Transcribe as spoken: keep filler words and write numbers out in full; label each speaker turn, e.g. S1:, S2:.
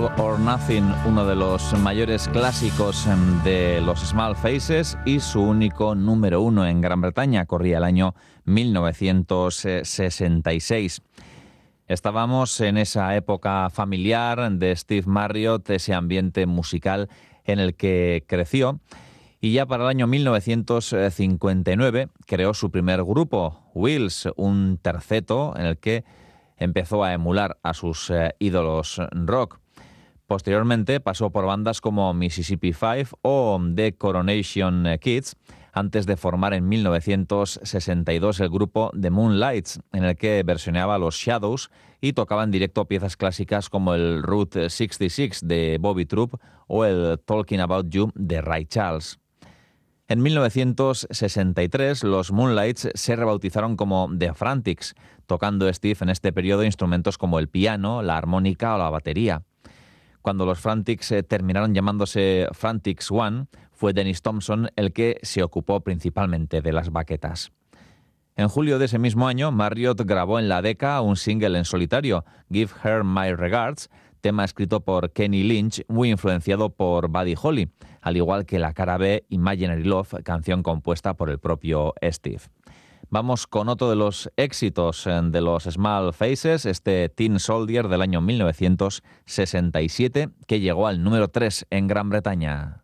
S1: All or Nothing, uno de los mayores clásicos de los Small Faces y su único número uno en Gran Bretaña, corría el año mil novecientos sesenta y seis. Estábamos en esa época familiar de Steve Marriott, ese ambiente musical en el que creció, y ya para el año mil novecientos cincuenta y nueve creó su primer grupo, Wheels, un terceto en el que empezó a emular a sus eh, ídolos rock. Posteriormente pasó por bandas como Mississippi Five o The Coronation Kids, antes de formar en mil novecientos sesenta y dos el grupo The Moonlights, en el que versioneaba los Shadows y tocaba en directo piezas clásicas como el Route sesenta y seis de Bobby Troup o el Talking About You de Ray Charles. En mil novecientos sesenta y tres los Moonlights se rebautizaron como The Frantics, tocando Steve en este periodo instrumentos como el piano, la armónica o la batería. Cuando los Frantics eh, terminaron llamándose Frantics One, fue Dennis Thompson el que se ocupó principalmente de las baquetas. En julio de ese mismo año, Marriott grabó en la Decca un single en solitario, Give Her My Regards, tema escrito por Kenny Lynch, muy influenciado por Buddy Holly, al igual que la cara B, Imaginary Love, canción compuesta por el propio Steve. Vamos con otro de los éxitos de los Small Faces, este Tin Soldier del año mil novecientos sesenta y siete, que llegó al número tres en Gran Bretaña.